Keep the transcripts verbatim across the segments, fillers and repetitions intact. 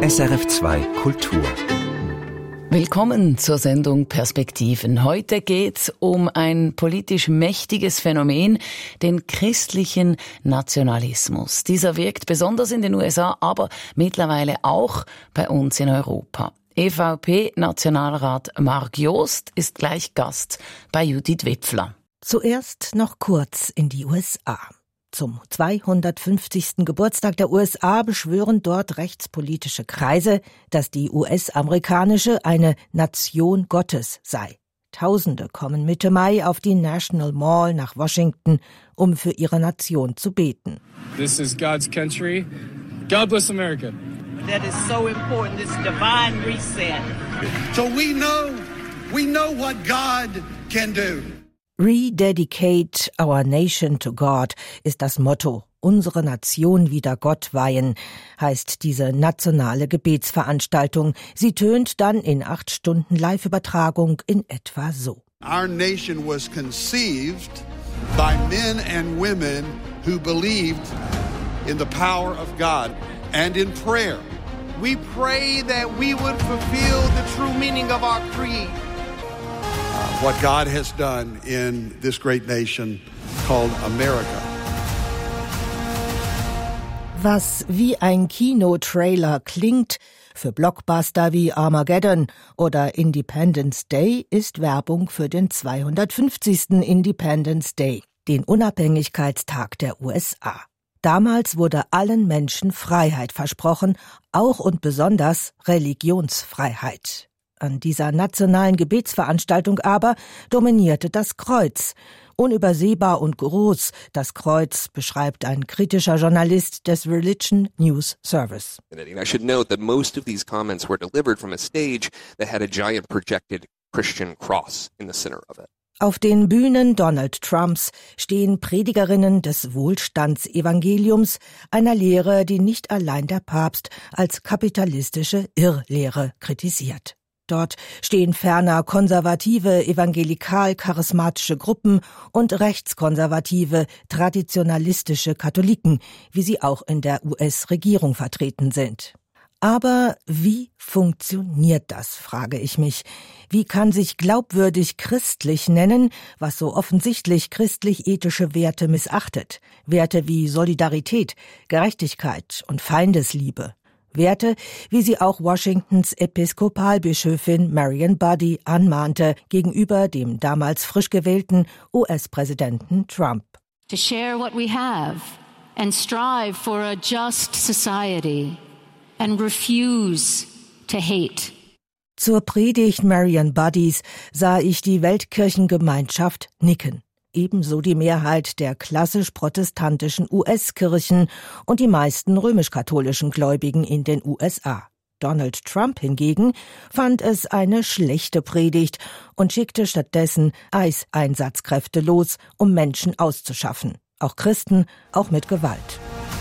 S R F zwei Kultur. Willkommen zur Sendung Perspektiven. Heute geht's um ein politisch mächtiges Phänomen, den christlichen Nationalismus. Dieser wirkt besonders in den U S A, aber mittlerweile auch bei uns in Europa. E V P-Nationalrat Mark Joost ist gleich Gast bei Judith Wipfler. Zuerst noch kurz in die U S A. Zum zweihundertfünfzigsten Geburtstag der U S A beschwören dort rechtspolitische Kreise, dass die U S-amerikanische eine Nation Gottes sei. Tausende kommen Mitte Mai auf die National Mall nach Washington, um für ihre Nation zu beten. This is God's country. God bless America. That is so important, this divine reset. So we know, we know what God can do. Rededicate our nation to God ist das Motto. Unsere Nation wieder Gott weihen, heißt diese nationale Gebetsveranstaltung. Sie tönt dann in acht Stunden Live-Übertragung in etwa so. Our nation was conceived by men and women who believed in the power of God and in prayer. We pray that we would fulfill the true meaning of our creed. What God has done in this great nation called America. Was wie ein Kinotrailer klingt, für Blockbuster wie Armageddon oder Independence Day ist Werbung für den zweihundertfünfzigsten Independence Day, den Unabhängigkeitstag der U S A. Damals wurde allen Menschen Freiheit versprochen, auch und besonders Religionsfreiheit. An dieser nationalen Gebetsveranstaltung aber dominierte das Kreuz. Unübersehbar und groß, das Kreuz, beschreibt ein kritischer Journalist des Religion News Service. I should note that most of these comments were delivered from a stage that had a giant projected Christian cross in the center of it. Auf den Bühnen Donald Trumps stehen Predigerinnen des Wohlstandsevangeliums, einer Lehre, die nicht allein der Papst als kapitalistische Irrlehre kritisiert. Dort stehen ferner konservative, evangelikal-charismatische Gruppen und rechtskonservative, traditionalistische Katholiken, wie sie auch in der U S-Regierung vertreten sind. Aber wie funktioniert das, frage ich mich. Wie kann sich glaubwürdig christlich nennen, was so offensichtlich christlich-ethische Werte missachtet? Werte wie Solidarität, Gerechtigkeit und Feindesliebe. Werte, wie sie auch Washingtons Episkopalbischöfin Marian Buddy anmahnte gegenüber dem damals frisch gewählten U S-Präsidenten Trump. To share what we have and strive for a just society and refuse to hate. Zur Predigt Marian Buddys sah ich die Weltkirchengemeinschaft nicken. Ebenso die Mehrheit der klassisch protestantischen U S-Kirchen und die meisten römisch-katholischen Gläubigen in den U S A. Donald Trump hingegen fand es eine schlechte Predigt und schickte stattdessen I C E-Einsatzkräfte los, um Menschen auszuschaffen. Auch Christen, auch mit Gewalt.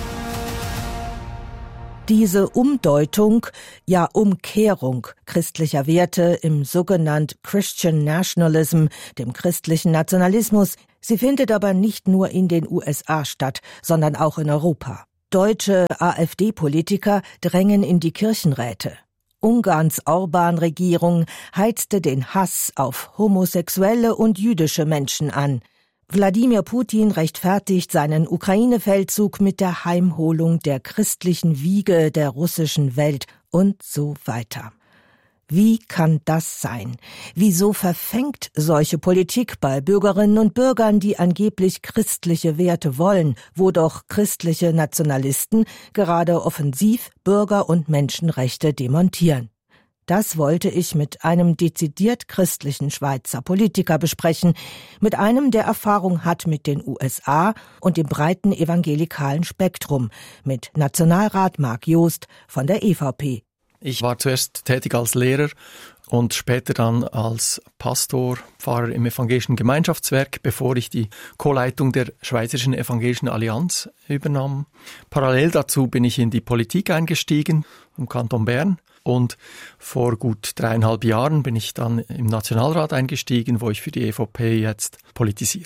Diese Umdeutung, ja Umkehrung christlicher Werte im sogenannten Christian Nationalism, dem christlichen Nationalismus, sie findet aber nicht nur in den U S A statt, sondern auch in Europa. Deutsche AfD-Politiker drängen in die Kirchenräte. Ungarns Orbán-Regierung heizte den Hass auf homosexuelle und jüdische Menschen an. Wladimir Putin rechtfertigt seinen Ukraine-Feldzug mit der Heimholung der christlichen Wiege der russischen Welt und so weiter. Wie kann das sein? Wieso verfängt solche Politik bei Bürgerinnen und Bürgern, die angeblich christliche Werte wollen, wo doch christliche Nationalisten gerade offensiv Bürger- und Menschenrechte demontieren? Das wollte ich mit einem dezidiert christlichen Schweizer Politiker besprechen, mit einem, der Erfahrung hat mit den U S A und dem breiten evangelikalen Spektrum, mit Nationalrat Mark Joost von der E V P. Ich war zuerst tätig als Lehrer und später dann als Pastor, Pfarrer im evangelischen Gemeinschaftswerk, bevor ich die Co-Leitung der Schweizerischen Evangelischen Allianz übernahm. Parallel dazu bin ich in die Politik eingestiegen, im Kanton Bern. Und vor gut dreieinhalb Jahren bin ich dann im Nationalrat eingestiegen, wo ich für die E V P jetzt politisiere.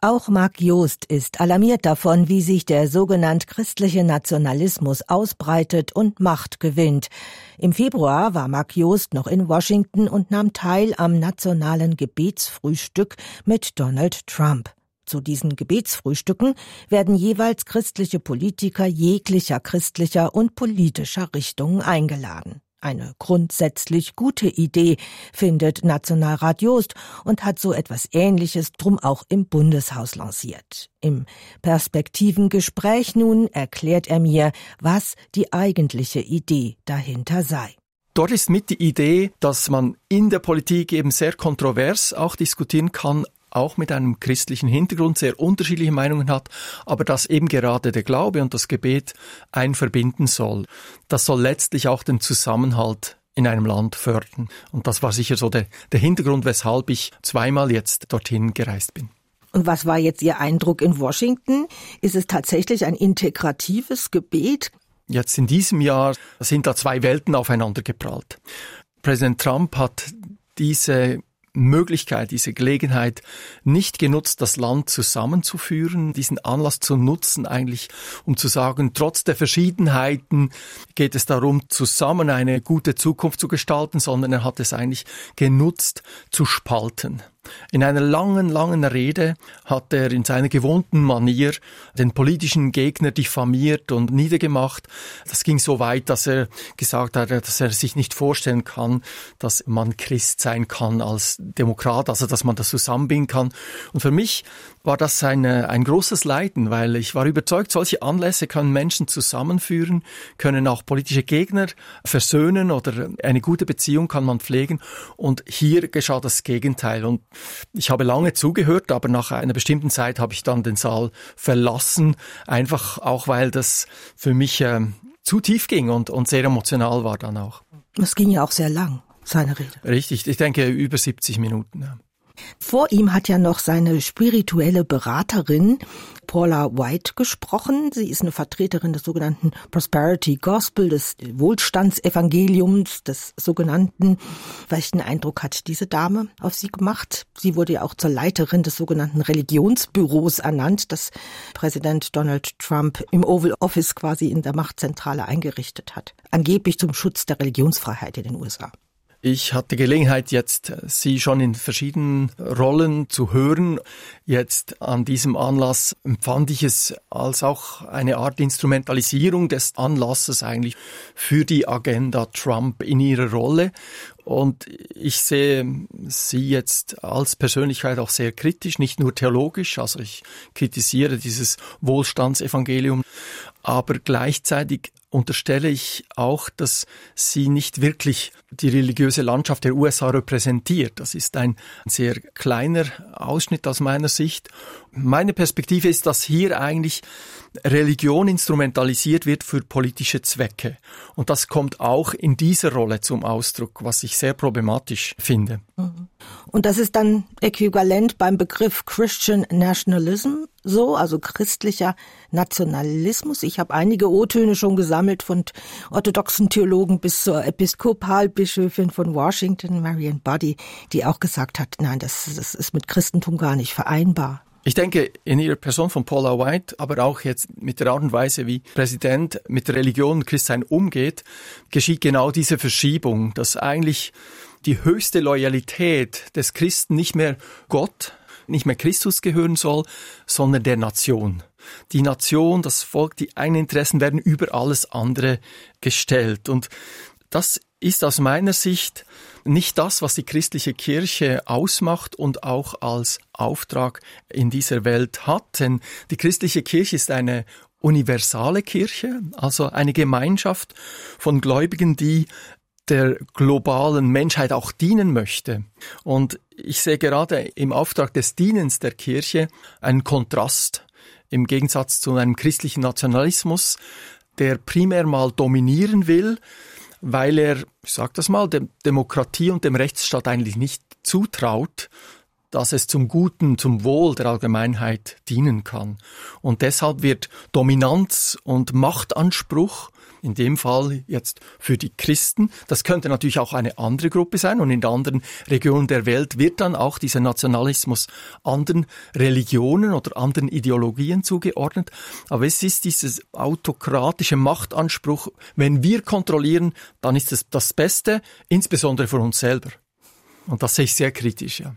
Auch Mark Joost ist alarmiert davon, wie sich der sogenannte christliche Nationalismus ausbreitet und Macht gewinnt. Im Februar war Mark Joost noch in Washington und nahm teil am nationalen Gebetsfrühstück mit Donald Trump. Zu diesen Gebetsfrühstücken werden jeweils christliche Politiker jeglicher christlicher und politischer Richtungen eingeladen. Eine grundsätzlich gute Idee, findet Nationalrat Joost und hat so etwas Ähnliches drum auch im Bundeshaus lanciert. Im Perspektivengespräch nun erklärt er mir, was die eigentliche Idee dahinter sei. Dort ist mit die Idee, dass man in der Politik eben sehr kontrovers auch diskutieren kann, auch mit einem christlichen Hintergrund, sehr unterschiedliche Meinungen hat, aber dass eben gerade der Glaube und das Gebet einen verbinden soll. Das soll letztlich auch den Zusammenhalt in einem Land fördern. Und das war sicher so der, der Hintergrund, weshalb ich zweimal jetzt dorthin gereist bin. Und was war jetzt Ihr Eindruck in Washington? Ist es tatsächlich ein integratives Gebet? Jetzt in diesem Jahr sind da zwei Welten aufeinander geprallt. Präsident Trump hat diese Möglichkeit, diese Gelegenheit nicht genutzt, das Land zusammenzuführen, diesen Anlass zu nutzen, eigentlich um zu sagen, trotz der Verschiedenheiten geht es darum, zusammen eine gute Zukunft zu gestalten, sondern er hat es eigentlich genutzt, zu spalten. In einer langen, langen Rede hat er in seiner gewohnten Manier den politischen Gegner diffamiert und niedergemacht. Das ging so weit, dass er gesagt hat, dass er sich nicht vorstellen kann, dass man Christ sein kann als Demokrat, also dass man das zusammenbinden kann. Und für mich war das ein, ein großes Leiden, weil ich war überzeugt, solche Anlässe können Menschen zusammenführen, können auch politische Gegner versöhnen oder eine gute Beziehung kann man pflegen. Und hier geschah das Gegenteil. Und ich habe lange zugehört, aber nach einer bestimmten Zeit habe ich dann den Saal verlassen, einfach auch, weil das für mich äh, zu tief ging und, und sehr emotional war dann auch. Es ging ja auch sehr lang, seine Rede. Richtig, ich denke über siebzig Minuten. Ja. Vor ihm hat ja noch seine spirituelle Beraterin Paula White gesprochen. Sie ist eine Vertreterin des sogenannten Prosperity Gospel, des Wohlstandsevangeliums, des sogenannten. Welchen Eindruck hat diese Dame auf Sie gemacht? Sie wurde ja auch zur Leiterin des sogenannten Religionsbüros ernannt, das Präsident Donald Trump im Oval Office quasi in der Machtzentrale eingerichtet hat. Angeblich zum Schutz der Religionsfreiheit in den U S A. Ich hatte Gelegenheit, jetzt Sie schon in verschiedenen Rollen zu hören. Jetzt an diesem Anlass empfand ich es als auch eine Art Instrumentalisierung des Anlasses eigentlich für die Agenda Trump in ihrer Rolle. Und ich sehe Sie jetzt als Persönlichkeit auch sehr kritisch, nicht nur theologisch. Also ich kritisiere dieses Wohlstandsevangelium, aber gleichzeitig unterstelle ich auch, dass sie nicht wirklich die religiöse Landschaft der U S A repräsentiert. Das ist ein sehr kleiner Ausschnitt aus meiner Sicht. Meine Perspektive ist, dass hier eigentlich Religion instrumentalisiert wird für politische Zwecke. Und das kommt auch in dieser Rolle zum Ausdruck, was ich sehr problematisch finde. Und das ist dann äquivalent beim Begriff Christian Nationalism so, also christlicher Nationalismus. Ich habe einige O-Töne schon gesammelt von orthodoxen Theologen bis zur Episkopalbischöfin von Washington, Marian Buddy, die auch gesagt hat, nein, das, das ist mit Christentum gar nicht vereinbar. Ich denke, in ihrer Person von Paula White, aber auch jetzt mit der Art und Weise, wie Präsident mit Religion und Christsein umgeht, geschieht genau diese Verschiebung, dass eigentlich die höchste Loyalität des Christen nicht mehr Gott, nicht mehr Christus gehören soll, sondern der Nation. Die Nation, das Volk, die eigenen Interessen werden über alles andere gestellt. Und das ist aus meiner Sicht nicht das, was die christliche Kirche ausmacht und auch als Auftrag in dieser Welt hat. Denn die christliche Kirche ist eine universale Kirche, also eine Gemeinschaft von Gläubigen, die der globalen Menschheit auch dienen möchte. Und ich sehe gerade im Auftrag des Dienens der Kirche einen Kontrast im Gegensatz zu einem christlichen Nationalismus, der primär mal dominieren will, weil er, ich sage das mal, der Demokratie und dem Rechtsstaat eigentlich nicht zutraut, dass es zum Guten, zum Wohl der Allgemeinheit dienen kann. Und deshalb wird Dominanz und Machtanspruch, in dem Fall jetzt für die Christen, das könnte natürlich auch eine andere Gruppe sein, und in anderen Regionen der Welt wird dann auch dieser Nationalismus anderen Religionen oder anderen Ideologien zugeordnet. Aber es ist dieses autokratische Machtanspruch, wenn wir kontrollieren, dann ist es das Beste, insbesondere für uns selber. Und das sehe ich sehr kritisch, ja.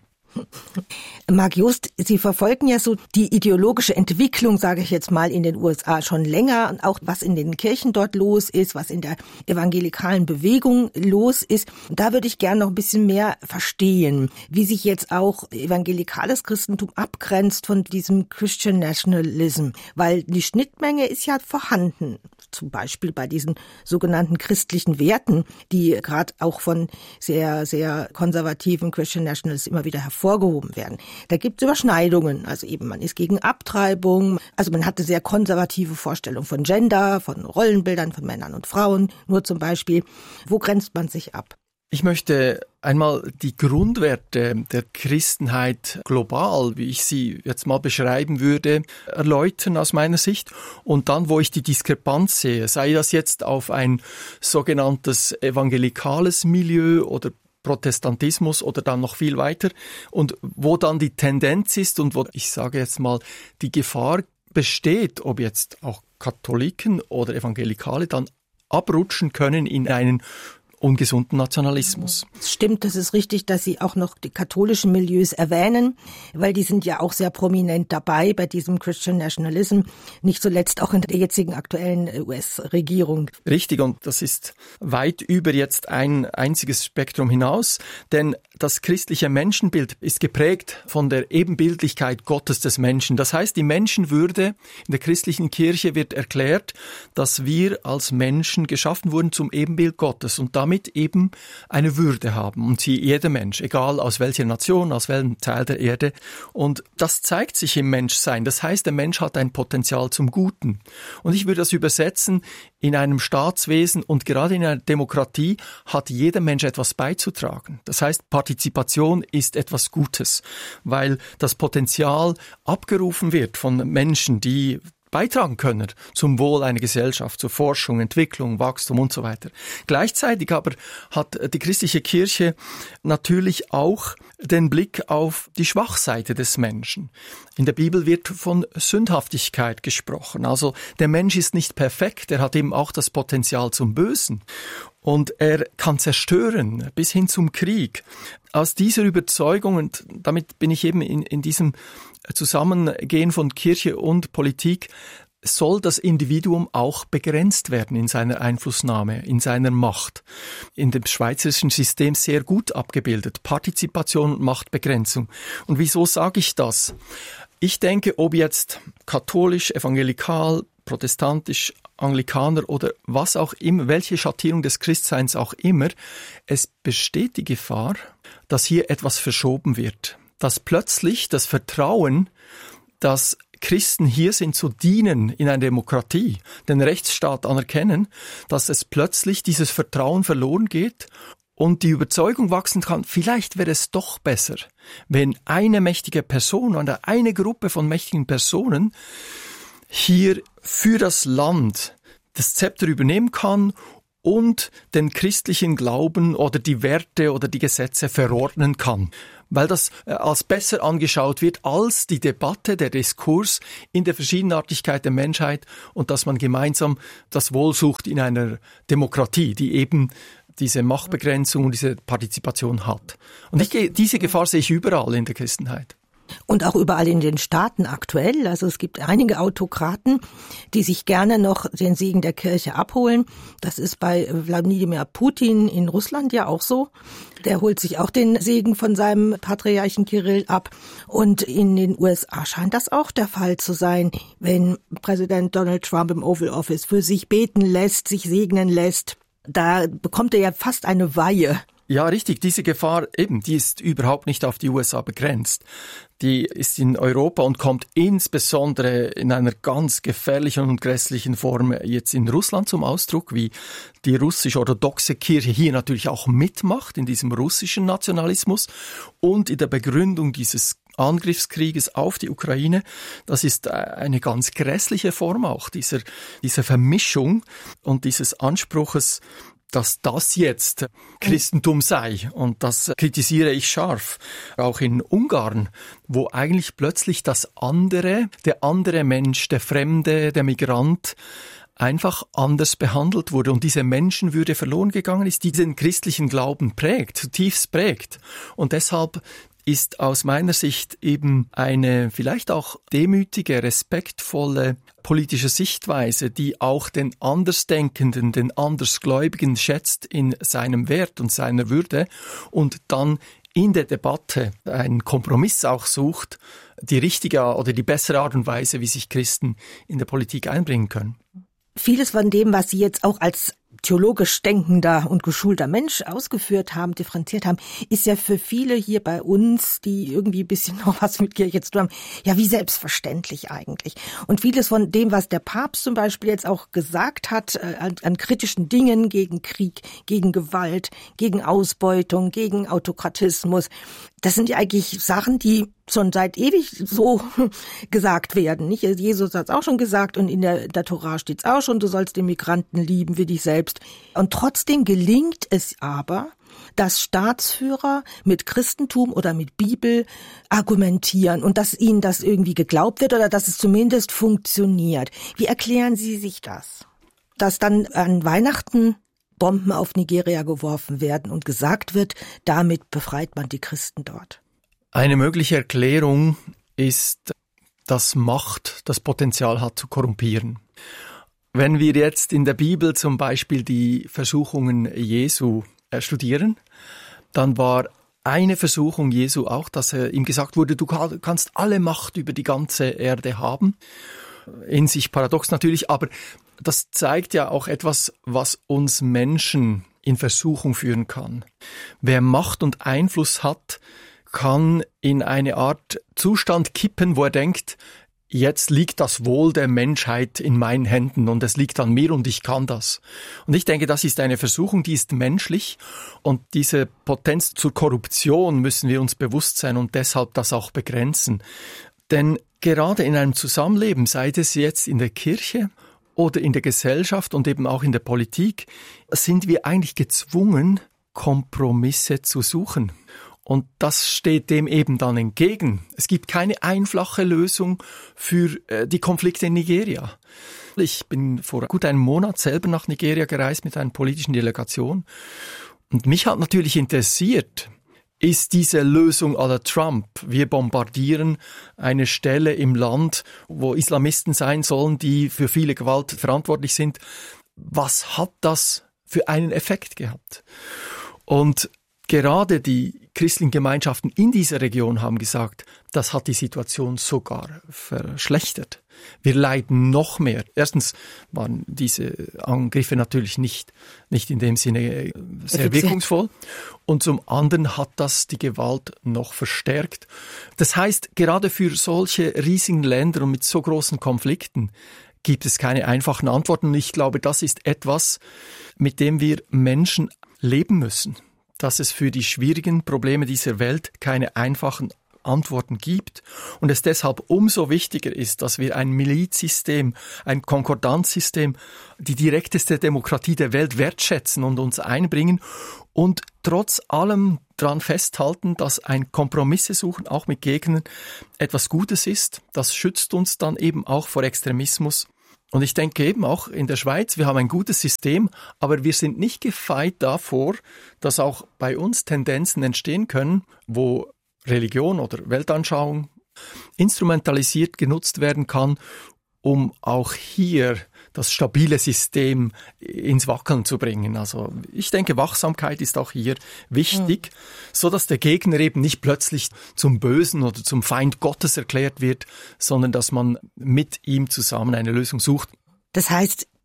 Marc Jost, Sie verfolgen ja so die ideologische Entwicklung, sage ich jetzt mal, in den U S A schon länger, und auch was in den Kirchen dort los ist, was in der evangelikalen Bewegung los ist. Da würde ich gerne noch ein bisschen mehr verstehen, wie sich jetzt auch evangelikales Christentum abgrenzt von diesem Christian Nationalism, weil die Schnittmenge ist ja vorhanden, zum Beispiel bei diesen sogenannten christlichen Werten, die gerade auch von sehr, sehr konservativen Christian Nationalists immer wieder hervorgehoben werden. Da gibt es Überschneidungen, also eben man ist gegen Abtreibung, also man hat eine sehr konservative Vorstellung von Gender, von Rollenbildern von Männern und Frauen, nur zum Beispiel. Wo grenzt man sich ab? Ich möchte einmal die Grundwerte der Christenheit global, wie ich sie jetzt mal beschreiben würde, erläutern aus meiner Sicht, und dann, wo ich die Diskrepanz sehe, sei das jetzt auf ein sogenanntes evangelikales Milieu oder Protestantismus oder dann noch viel weiter, und wo dann die Tendenz ist und wo, ich sage jetzt mal, die Gefahr besteht, ob jetzt auch Katholiken oder Evangelikale dann abrutschen können in einen ungesunden Nationalismus. Es stimmt, das ist richtig, dass Sie auch noch die katholischen Milieus erwähnen, weil die sind ja auch sehr prominent dabei bei diesem Christian Nationalism, nicht zuletzt auch in der jetzigen aktuellen U S-Regierung. Richtig, und das ist weit über jetzt ein einziges Spektrum hinaus, denn das christliche Menschenbild ist geprägt von der Ebenbildlichkeit Gottes des Menschen. Das heißt, die Menschenwürde in der christlichen Kirche wird erklärt, dass wir als Menschen geschaffen wurden zum Ebenbild Gottes und damit eben eine Würde haben. Und sie, jeder Mensch, egal aus welcher Nation, aus welchem Teil der Erde. Und das zeigt sich im Menschsein. Das heißt, der Mensch hat ein Potenzial zum Guten. Und ich würde das übersetzen, in einem Staatswesen und gerade in einer Demokratie hat jeder Mensch etwas beizutragen. Das heißt, Partizipation ist etwas Gutes, weil das Potenzial abgerufen wird von Menschen, die beitragen können zum Wohl einer Gesellschaft, zur Forschung, Entwicklung, Wachstum und so weiter. Gleichzeitig aber hat die christliche Kirche natürlich auch den Blick auf die Schwachseite des Menschen. In der Bibel wird von Sündhaftigkeit gesprochen. Also der Mensch ist nicht perfekt, er hat eben auch das Potenzial zum Bösen. Und er kann zerstören, bis hin zum Krieg. Aus dieser Überzeugung, und damit bin ich eben in, in diesem Zusammengehen von Kirche und Politik, soll das Individuum auch begrenzt werden in seiner Einflussnahme, in seiner Macht. In dem schweizerischen System sehr gut abgebildet. Partizipation und Machtbegrenzung. Und wieso sage ich das? Ich denke, ob jetzt katholisch, evangelikal, protestantisch, Anglikaner oder was auch immer, welche Schattierung des Christseins auch immer, es besteht die Gefahr, dass hier etwas verschoben wird. Dass plötzlich das Vertrauen, dass Christen hier sind zu dienen in einer Demokratie, den Rechtsstaat anerkennen, dass es plötzlich dieses Vertrauen verloren geht und die Überzeugung wachsen kann, vielleicht wäre es doch besser, wenn eine mächtige Person oder eine Gruppe von mächtigen Personen hier für das Land das Zepter übernehmen kann und den christlichen Glauben oder die Werte oder die Gesetze verordnen kann. Weil das als besser angeschaut wird als die Debatte, der Diskurs in der Verschiedenartigkeit der Menschheit und dass man gemeinsam das Wohl sucht in einer Demokratie, die eben diese Machtbegrenzung und diese Partizipation hat. Und ich, diese Gefahr sehe ich überall in der Christenheit. Und auch überall in den Staaten aktuell. Also es gibt einige Autokraten, die sich gerne noch den Segen der Kirche abholen. Das ist bei Wladimir Putin in Russland ja auch so. Der holt sich auch den Segen von seinem Patriarchen Kirill ab. Und in den U S A scheint das auch der Fall zu sein, wenn Präsident Donald Trump im Oval Office für sich beten lässt, sich segnen lässt. Da bekommt er ja fast eine Weihe. Ja, richtig. Diese Gefahr eben, die ist überhaupt nicht auf die U S A begrenzt. Die ist in Europa und kommt insbesondere in einer ganz gefährlichen und grässlichen Form jetzt in Russland zum Ausdruck, wie die russisch-orthodoxe Kirche hier natürlich auch mitmacht in diesem russischen Nationalismus und in der Begründung dieses Angriffskrieges auf die Ukraine. Das ist eine ganz grässliche Form auch dieser, dieser Vermischung und dieses Anspruches, dass das jetzt Christentum sei. Und das kritisiere ich scharf. Auch in Ungarn, wo eigentlich plötzlich das andere, der andere Mensch, der Fremde, der Migrant, einfach anders behandelt wurde und diese Menschenwürde verloren gegangen ist, die den christlichen Glauben prägt, zutiefst prägt. Und deshalb ist aus meiner Sicht eben eine vielleicht auch demütige, respektvolle politische Sichtweise, die auch den Andersdenkenden, den Andersgläubigen schätzt in seinem Wert und seiner Würde und dann in der Debatte einen Kompromiss auch sucht, die richtige oder die bessere Art und Weise, wie sich Christen in der Politik einbringen können. Vieles von dem, was Sie jetzt auch als theologisch denkender und geschulter Mensch ausgeführt haben, differenziert haben, ist ja für viele hier bei uns, die irgendwie ein bisschen noch was mit Kirche zu tun haben, ja wie selbstverständlich eigentlich. Und vieles von dem, was der Papst zum Beispiel jetzt auch gesagt hat, äh, an, an kritischen Dingen gegen Krieg, gegen Gewalt, gegen Ausbeutung, gegen Autokratismus, das sind ja eigentlich Sachen, die schon seit ewig so gesagt werden. Nicht? Jesus hat es auch schon gesagt und in der, in der Tora steht es auch schon, du sollst den Migranten lieben wie dich selbst. Und trotzdem gelingt es aber, dass Staatsführer mit Christentum oder mit Bibel argumentieren und dass ihnen das irgendwie geglaubt wird oder dass es zumindest funktioniert. Wie erklären Sie sich das? Dass dann an Weihnachten Bomben auf Nigeria geworfen werden und gesagt wird, damit befreit man die Christen dort. Eine mögliche Erklärung ist, dass Macht das Potenzial hat zu korrumpieren. Wenn wir jetzt in der Bibel zum Beispiel die Versuchungen Jesu studieren, dann war eine Versuchung Jesu auch, dass er ihm gesagt wurde, du kannst alle Macht über die ganze Erde haben. In sich paradox natürlich, aber das zeigt ja auch etwas, was uns Menschen in Versuchung führen kann. Wer Macht und Einfluss hat, kann in eine Art Zustand kippen, wo er denkt, jetzt liegt das Wohl der Menschheit in meinen Händen und es liegt an mir und ich kann das. Und ich denke, das ist eine Versuchung, die ist menschlich und diese Potenz zur Korruption müssen wir uns bewusst sein und deshalb das auch begrenzen. Denn gerade in einem Zusammenleben, sei es jetzt in der Kirche oder in der Gesellschaft und eben auch in der Politik, sind wir eigentlich gezwungen, Kompromisse zu suchen. Und das steht dem eben dann entgegen. Es gibt keine einfache Lösung für äh, die Konflikte in Nigeria. Ich bin vor gut einem Monat selber nach Nigeria gereist mit einer politischen Delegation. Und mich hat natürlich interessiert, ist diese Lösung à la Trump. Wir bombardieren eine Stelle im Land, wo Islamisten sein sollen, die für viele Gewalt verantwortlich sind. Was hat das für einen Effekt gehabt? Und gerade die christlichen Gemeinschaften in dieser Region haben gesagt, das hat die Situation sogar verschlechtert. Wir leiden noch mehr. Erstens waren diese Angriffe natürlich nicht, nicht in dem Sinne sehr wirkungsvoll. Und zum anderen hat das die Gewalt noch verstärkt. Das heißt, gerade für solche riesigen Länder und mit so großen Konflikten gibt es keine einfachen Antworten. Und ich glaube, das ist etwas, mit dem wir Menschen leben müssen. Dass es für die schwierigen Probleme dieser Welt keine einfachen Antworten gibt und es deshalb umso wichtiger ist, dass wir ein Milizsystem, ein Konkordanzsystem, die direkteste Demokratie der Welt wertschätzen und uns einbringen und trotz allem daran festhalten, dass ein Kompromisse suchen, auch mit Gegnern, etwas Gutes ist. Das schützt uns dann eben auch vor Extremismus. Und ich denke eben auch in der Schweiz, wir haben ein gutes System, aber wir sind nicht gefeit davor, dass auch bei uns Tendenzen entstehen können, wo Religion oder Weltanschauung instrumentalisiert genutzt werden kann, um auch hier das stabile System ins Wackeln zu bringen. Also ich denke, Wachsamkeit ist auch hier wichtig, mhm. so dass der Gegner eben nicht plötzlich zum Bösen oder zum Feind Gottes erklärt wird, sondern dass man mit ihm zusammen eine Lösung sucht. Das heißt,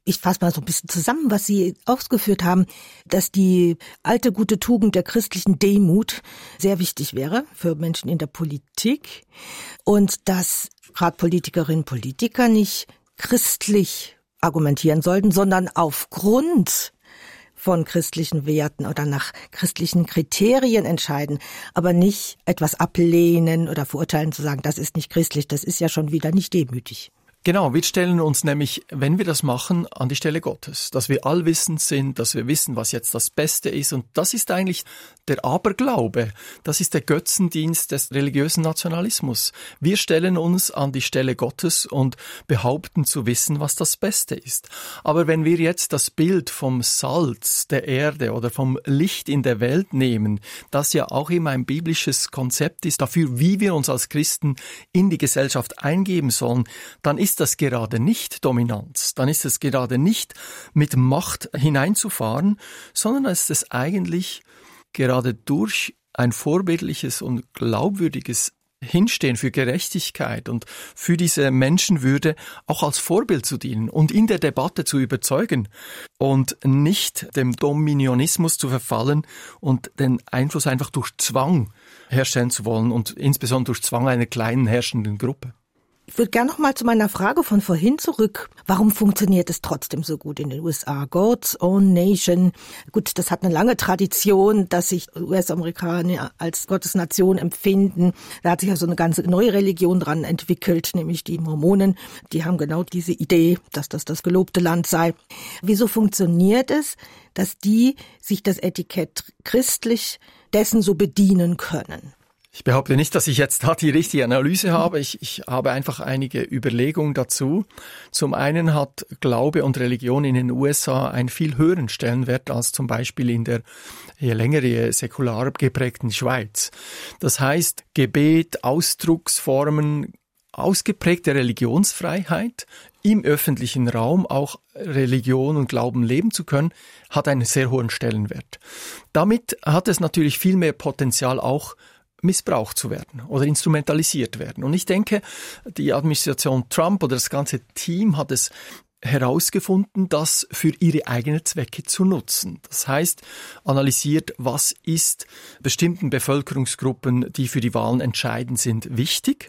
Ich fasse mal so ein bisschen zusammen, was Sie ausgeführt haben, dass die alte gute Tugend der christlichen Demut sehr wichtig wäre für Menschen in der Politik und dass gerade Politikerinnen und Politiker nicht christlich argumentieren sollten, sondern aufgrund von christlichen Werten oder nach christlichen Kriterien entscheiden, aber nicht etwas ablehnen oder verurteilen, zu sagen, das ist nicht christlich, das ist ja schon wieder nicht demütig. Genau, wir stellen uns nämlich, wenn wir das machen, an die Stelle Gottes, dass wir allwissend sind, dass wir wissen, was jetzt das Beste ist. Und das ist eigentlich der Aberglaube, das ist der Götzendienst des religiösen Nationalismus. Wir stellen uns an die Stelle Gottes und behaupten zu wissen, was das Beste ist. Aber wenn wir jetzt das Bild vom Salz der Erde oder vom Licht in der Welt nehmen, das ja auch immer ein biblisches Konzept ist dafür, wie wir uns als Christen in die Gesellschaft eingeben sollen, dann ist das gerade nicht Dominanz, dann ist es gerade nicht mit Macht hineinzufahren, sondern ist es eigentlich gerade durch ein vorbildliches und glaubwürdiges Hinstehen für Gerechtigkeit und für diese Menschenwürde auch als Vorbild zu dienen und in der Debatte zu überzeugen und nicht dem Dominionismus zu verfallen und den Einfluss einfach durch Zwang herstellen zu wollen und insbesondere durch Zwang einer kleinen herrschenden Gruppe. Ich würde gerne noch mal zu meiner Frage von vorhin zurück. Warum funktioniert es trotzdem so gut in den U S A? God's Own Nation. Gut, das hat eine lange Tradition, dass sich U S-Amerikaner als Gottesnation empfinden. Da hat sich ja so eine ganze neue Religion dran entwickelt, nämlich die Mormonen. Die haben genau diese Idee, dass das das gelobte Land sei. Wieso funktioniert es, dass die sich das Etikett christlich dessen so bedienen können? Ich behaupte nicht, dass ich jetzt da die richtige Analyse habe. Ich, ich habe einfach einige Überlegungen dazu. Zum einen hat Glaube und Religion in den U S A einen viel höheren Stellenwert als zum Beispiel in der je länger, je säkular geprägten Schweiz. Das heißt, Gebet, Ausdrucksformen, ausgeprägte Religionsfreiheit, im öffentlichen Raum auch Religion und Glauben leben zu können, hat einen sehr hohen Stellenwert. Damit hat es natürlich viel mehr Potenzial auch missbraucht zu werden oder instrumentalisiert werden. Und ich denke, die Administration Trump oder das ganze Team hat es herausgefunden, das für ihre eigenen Zwecke zu nutzen. Das heißt, analysiert, was ist bestimmten Bevölkerungsgruppen, die für die Wahlen entscheidend sind, wichtig.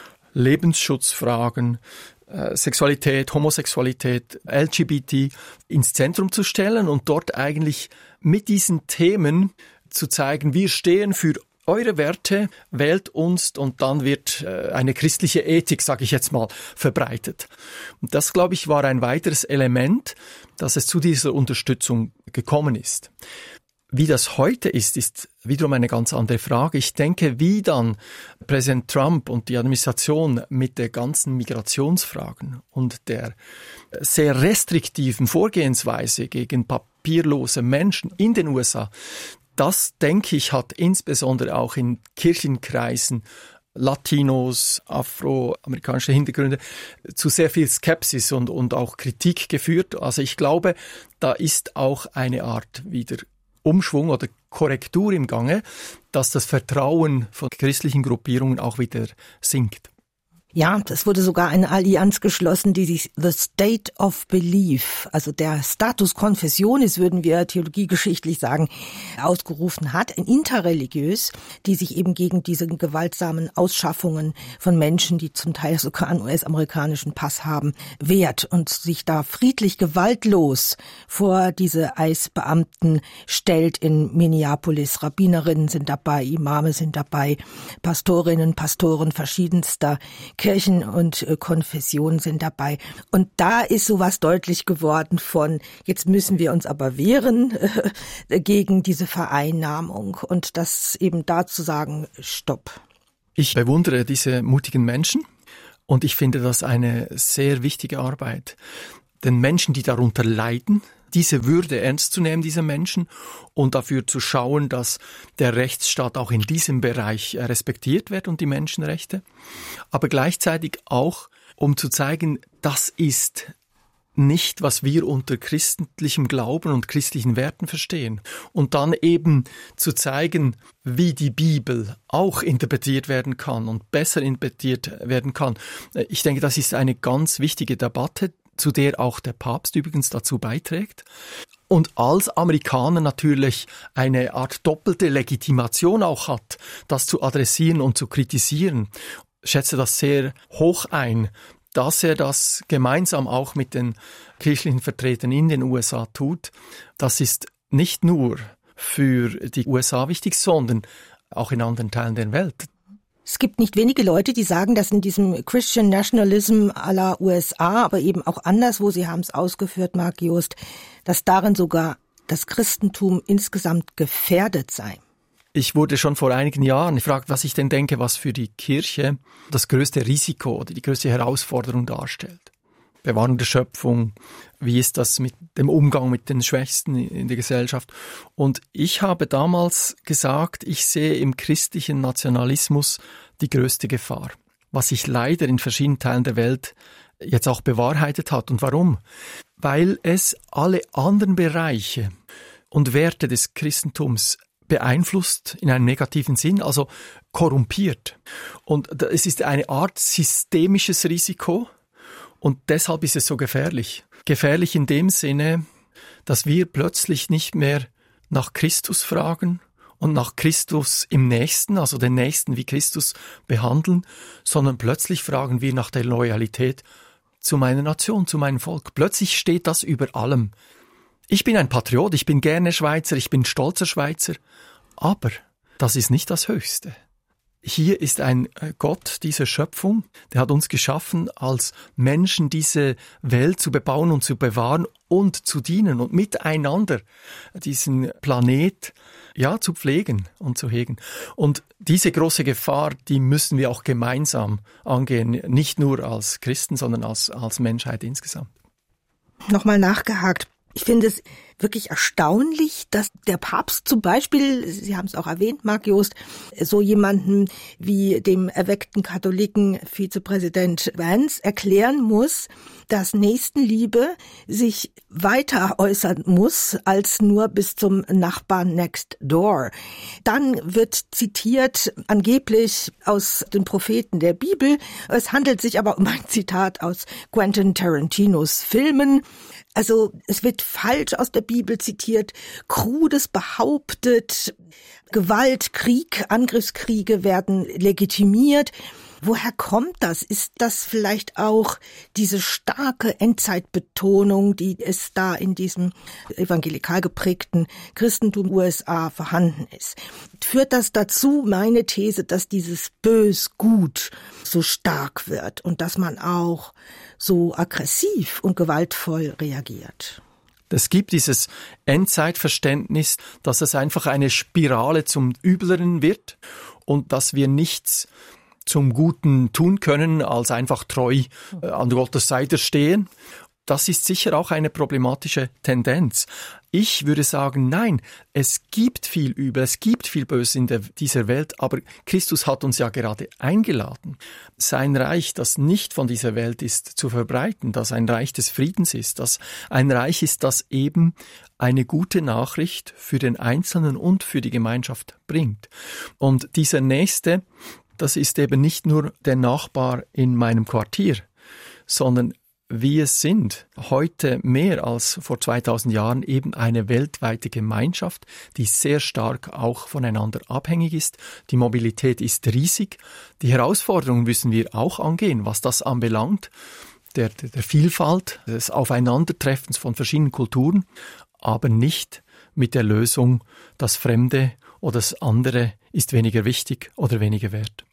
Lebensschutzfragen, äh, Sexualität, Homosexualität, L G B T ins Zentrum zu stellen und dort eigentlich mit diesen Themen zu zeigen, wir stehen für eure Werte, wählt uns und dann wird äh, eine christliche Ethik, sage ich jetzt mal, verbreitet. Und das, glaube ich, war ein weiteres Element, dass es zu dieser Unterstützung gekommen ist. Wie das heute ist, ist wiederum eine ganz andere Frage. Ich denke, wie dann Präsident Trump und die Administration mit der ganzen Migrationsfragen und der sehr restriktiven Vorgehensweise gegen papierlose Menschen in den U S A, das, denke ich, hat insbesondere auch in Kirchenkreisen Latinos, afroamerikanische Hintergründe zu sehr viel Skepsis und, und auch Kritik geführt. Also ich glaube, da ist auch eine Art wieder Umschwung oder Korrektur im Gange, dass das Vertrauen von christlichen Gruppierungen auch wieder sinkt. Ja, es wurde sogar eine Allianz geschlossen, die sich The State of Belief, also der Status Confessionis, würden wir theologiegeschichtlich sagen, ausgerufen hat, interreligiös, die sich eben gegen diese gewaltsamen Ausschaffungen von Menschen, die zum Teil sogar einen U S-amerikanischen Pass haben, wehrt und sich da friedlich gewaltlos vor diese I C E-Beamten stellt in Minneapolis. Rabbinerinnen sind dabei, Imame sind dabei, Pastorinnen, Pastoren verschiedenster Kirchen und äh, Konfessionen sind dabei. Und da ist sowas deutlich geworden von, jetzt müssen wir uns aber wehren äh, gegen diese Vereinnahmung und das eben da zu sagen, stopp. Ich bewundere diese mutigen Menschen und ich finde das eine sehr wichtige Arbeit. Den Menschen, die darunter leiden, diese Würde ernst zu nehmen, diese Menschen, und dafür zu schauen, dass der Rechtsstaat auch in diesem Bereich respektiert wird und die Menschenrechte. Aber gleichzeitig auch, um zu zeigen, das ist nicht, was wir unter christlichem Glauben und christlichen Werten verstehen. Und dann eben zu zeigen, wie die Bibel auch interpretiert werden kann und besser interpretiert werden kann. Ich denke, das ist eine ganz wichtige Debatte, zu der auch der Papst übrigens dazu beiträgt. Und als Amerikaner natürlich eine Art doppelte Legitimation auch hat, das zu adressieren und zu kritisieren, schätze das sehr hoch ein, dass er das gemeinsam auch mit den kirchlichen Vertretern in den U S A tut. Das ist nicht nur für die U S A wichtig, sondern auch in anderen Teilen der Welt. Es gibt nicht wenige Leute, die sagen, dass in diesem Christian Nationalism à la U S A, aber eben auch anderswo, Sie haben es ausgeführt, Mark Joost, dass darin sogar das Christentum insgesamt gefährdet sei. Ich wurde schon vor einigen Jahren gefragt, was ich denn denke, was für die Kirche das größte Risiko oder die größte Herausforderung darstellt. Bewahrung der Schöpfung, wie ist das mit dem Umgang mit den Schwächsten in der Gesellschaft? Und ich habe damals gesagt, ich sehe im christlichen Nationalismus die größte Gefahr, was sich leider in verschiedenen Teilen der Welt jetzt auch bewahrheitet hat. Und warum? Weil es alle anderen Bereiche und Werte des Christentums beeinflusst in einem negativen Sinn, also korrumpiert. Und es ist eine Art systemisches Risiko und deshalb ist es so gefährlich. Gefährlich in dem Sinne, dass wir plötzlich nicht mehr nach Christus fragen und nach Christus im Nächsten, also den Nächsten wie Christus behandeln, sondern plötzlich fragen wir nach der Loyalität zu meiner Nation, zu meinem Volk. Plötzlich steht das über allem. Ich bin ein Patriot, ich bin gerne Schweizer, ich bin stolzer Schweizer, aber das ist nicht das Höchste. Hier ist ein Gott dieser Schöpfung, der hat uns geschaffen, als Menschen diese Welt zu bebauen und zu bewahren und zu dienen und miteinander diesen Planet ja zu pflegen und zu hegen. Und diese große Gefahr, die müssen wir auch gemeinsam angehen, nicht nur als Christen, sondern als, als Menschheit insgesamt. Nochmal nachgehakt. Ich finde es wirklich erstaunlich, dass der Papst zum Beispiel, Sie haben es auch erwähnt, Mark Joost, so jemanden wie dem erweckten Katholiken Vizepräsident Vance erklären muss, dass Nächstenliebe sich weiter äußern muss als nur bis zum Nachbarn next door. Dann wird zitiert angeblich aus den Propheten der Bibel. Es handelt sich aber um ein Zitat aus Quentin Tarantinos Filmen. Also es wird falsch aus der Bibel zitiert, Krudes behauptet, Gewalt, Krieg, Angriffskriege werden legitimiert. Woher kommt das? Ist das vielleicht auch diese starke Endzeitbetonung, die es da in diesem evangelikal geprägten Christentum U S A vorhanden ist? Führt das dazu, meine These, dass dieses Bös-Gut so stark wird und dass man auch so aggressiv und gewaltvoll reagiert? Es gibt dieses Endzeitverständnis, dass es einfach eine Spirale zum Übleren wird und dass wir nichts zum Guten tun können, als einfach treu äh, an Gottes Seite stehen. Das ist sicher auch eine problematische Tendenz. Ich würde sagen, nein, es gibt viel Übel, es gibt viel Böses in der, dieser Welt, aber Christus hat uns ja gerade eingeladen, sein Reich, das nicht von dieser Welt ist, zu verbreiten, das ein Reich des Friedens ist, das ein Reich ist, das eben eine gute Nachricht für den Einzelnen und für die Gemeinschaft bringt. Und dieser Nächste, das ist eben nicht nur der Nachbar in meinem Quartier, sondern wir sind heute mehr als vor zweitausend Jahren eben eine weltweite Gemeinschaft, die sehr stark auch voneinander abhängig ist. Die Mobilität ist riesig. Die Herausforderungen müssen wir auch angehen, was das anbelangt, der, der, der Vielfalt, des Aufeinandertreffens von verschiedenen Kulturen, aber nicht mit der Lösung, das Fremde oder das andere ist weniger wichtig oder weniger wert.